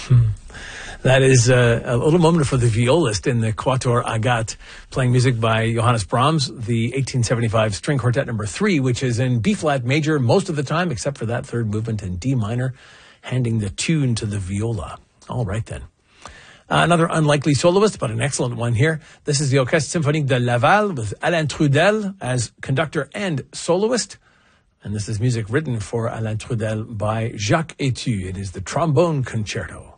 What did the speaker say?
That is a little moment for the violist in the Quatuor Agat, playing music by Johannes Brahms, the 1875 String Quartet No. 3, which is in B-flat major most of the time, except for that third movement in D minor, handing the tune to the viola. All right, then. Another unlikely soloist, but an excellent one here. This is the Orchestre Symphonique de Laval with Alain Trudel as conductor and soloist. And this is music written for Alain Trudel by Jacques Etu. It is the Trombone Concerto.